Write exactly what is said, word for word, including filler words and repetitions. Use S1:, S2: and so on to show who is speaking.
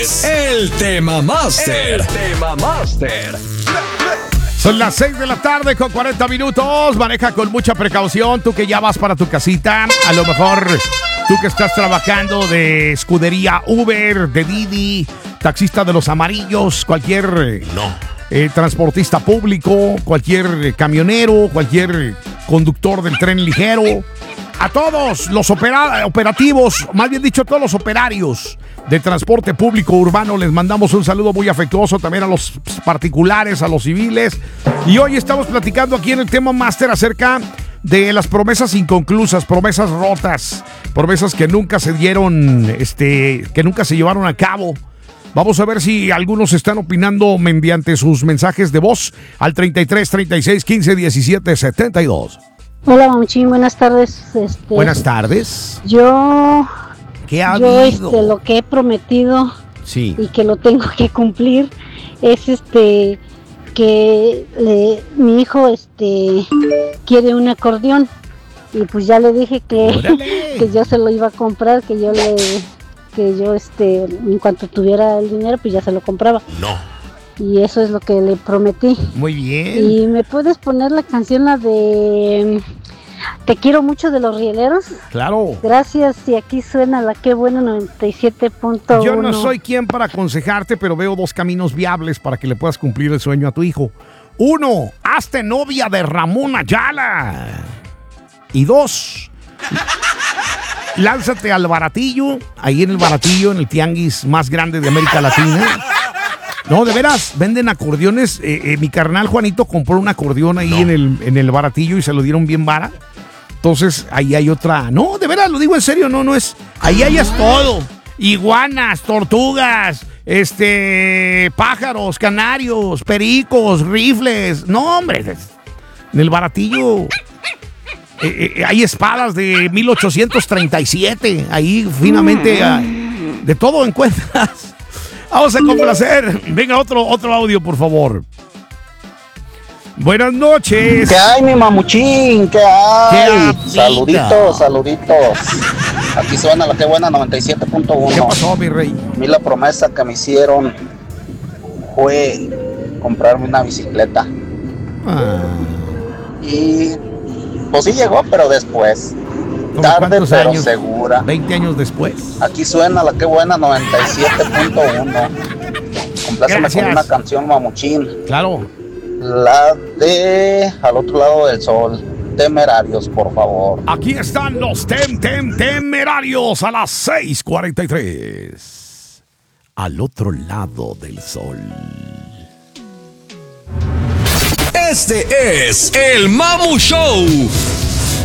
S1: El Tema Master. El Tema Master.
S2: Son las seis de la tarde con cuarenta minutos. Maneja con mucha precaución. Tú que ya vas para tu casita. A lo mejor tú que estás trabajando de escudería Uber, de Didi, taxista de los amarillos, cualquier no. eh, transportista público, cualquier eh, camionero, cualquier conductor del tren ligero. A todos los opera- operativos, más bien dicho, a todos los operarios de transporte público urbano, les mandamos un saludo muy afectuoso también a los particulares, a los civiles. Y hoy estamos platicando aquí en el Tema Master acerca de las promesas inconclusas, promesas rotas, promesas que nunca se dieron, este, que nunca se llevaron a cabo. Vamos a ver si algunos están opinando mediante sus mensajes de voz al treinta y tres, treinta y seis, quince, diecisiete, setenta y dos.
S3: Hola, Mamuchín, buenas tardes. Este,
S2: Buenas tardes.
S3: Yo,
S2: ¿Qué ha
S3: yo
S2: habido?
S3: este, lo que he prometido
S2: Sí.
S3: y que lo tengo que cumplir es este que le- mi hijo este quiere un acordeón y pues ya le dije que,
S2: ¡Órale!
S3: que yo se lo iba a comprar, que yo le que yo este en cuanto tuviera el dinero pues ya se lo compraba.
S2: No.
S3: Y eso es lo que le prometí.
S2: Muy bien.
S3: ¿Y me puedes poner la canción, la de Te quiero mucho de los Rieleros?
S2: Claro.
S3: Gracias, y aquí suena la Qué Bueno noventa y siete punto uno.
S2: Yo no soy quien para aconsejarte, pero veo dos caminos viables para que le puedas cumplir el sueño a tu hijo. Uno, hazte novia de Ramón Ayala. Y dos, lánzate al Baratillo, ahí en el Baratillo, en el tianguis más grande de América Latina. No, de veras, venden acordeones. Eh, eh, mi carnal Juanito compró un acordeón ahí no. en, el, en el Baratillo y se lo dieron bien vara. Entonces, ahí hay otra. No, de veras, lo digo en serio, no, no es. Ahí hayas todo. Iguanas, tortugas, este, pájaros, canarios, pericos, rifles. No, hombre. En el Baratillo eh, eh, hay espadas de mil ochocientos treinta y siete. Ahí finamente uh, de todo encuentras. Vamos a complacer. Venga, otro, otro audio, por favor. Buenas noches.
S4: ¿Qué hay, mi mamuchín? ¿Qué hay?
S2: ¿Qué
S4: saluditos, saluditos. Aquí suena la Qué Buena noventa y siete punto uno.
S2: ¿Qué pasó, mi rey?
S4: A mí la promesa que me hicieron fue comprarme una bicicleta.
S2: Ah.
S4: Y pues sí llegó, pero después. Tarde, pero
S2: años?
S4: segura.
S2: veinte años después.
S4: Aquí suena la Qué Buena noventa y siete punto uno. Compláceme con una canción, mamuchín.
S2: Claro.
S4: La de Al Otro Lado del Sol. Temerarios, por favor.
S2: Aquí están los tem, tem, temerarios a las seis cuarenta y tres. Al Otro Lado del Sol.
S1: Este es el Mamu Show.